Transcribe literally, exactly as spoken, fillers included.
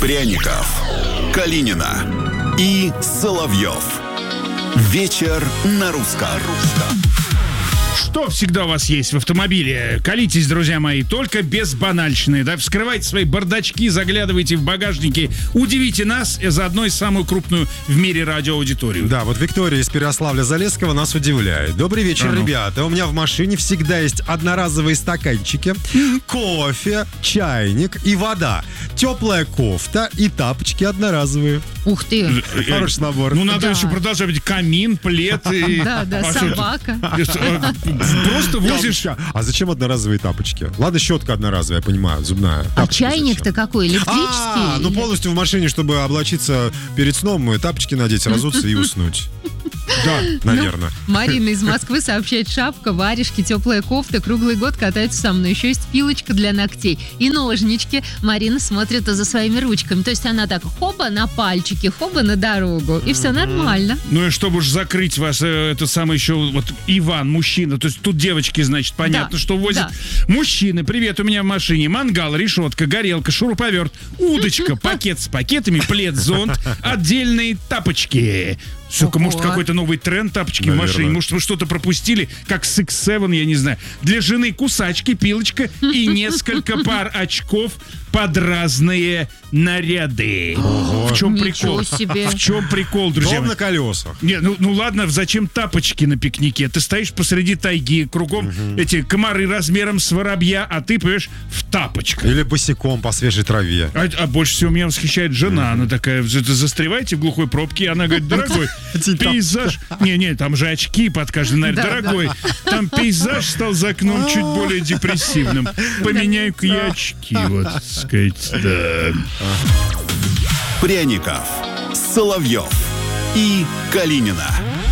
Пряников, Калинина и Соловьев. Вечер на русском. Что всегда у вас есть в автомобиле? Колитесь, друзья мои, только без банальщины. Да? Вскрывайте свои бардачки, заглядывайте в багажники. Удивите нас, заодно и самую крупную в мире радиоаудиторию. Да, вот Виктория из Переяславля-Залесского нас удивляет. Добрый вечер, А ну. ребята. У меня в машине всегда есть одноразовые стаканчики, кофе, чайник и вода. Теплая кофта и тапочки одноразовые. Ух ты. Хороший набор. Ну, надо Да. еще продолжать. Ведь камин, плед и... Да, да, А что это? собака. Просто возишь... Тапочка. А зачем одноразовые тапочки? Ладно, щетка одноразовая, я понимаю, зубная. А Тапочки чайник-то зачем? какой? Электрический? А, ну Или- полностью в машине, чтобы облачиться перед сном, тапочки надеть, разуться и уснуть. Да. Наверное. Марина из Москвы сообщает: шапка, варежки, теплая кофта, круглый год катается со мной. Еще есть пилочка для ногтей и ножнички. Марина смотрит за своими ручками. То есть она так хоба на пальчики, хоба на дорогу. И все нормально. Ну и чтобы уж закрыть вас, э, это самое еще, вот Иван, мужчина, то есть тут девочки, значит, понятно, Да, что возят. да. Мужчины, привет, у меня в машине мангал, решетка, горелка, шуруповерт, удочка, пакет с пакетами, плед, зонт, отдельные тапочки. Сука, Ого. может, какой-то новый тренд тапочки Наверное. в машине? Может, вы что-то пропустили, как с икс семь, я не знаю. Для жены кусачки, пилочка и несколько пар очков под разные наряды. В чем Ничего прикол? себе. В чем прикол, друзья? Дом мои? на колесах. Не, ну, ну ладно, зачем тапочки на пикнике? Ты стоишь посреди тайги, кругом эти комары размером с воробья, а ты, понимаешь, в тапочках. Или босиком по свежей траве. А, а больше всего меня восхищает жена. Она такая: застревайте в глухой пробке. И она говорит: дорогой, Эти пейзаж... Не-не, там же очки под каждый наряд. Да, Дорогой, там пейзаж стал за окном чуть более депрессивным. Поменяю-ка я очки, вот, так сказать, да. Пряников, Соловьев и Калинина.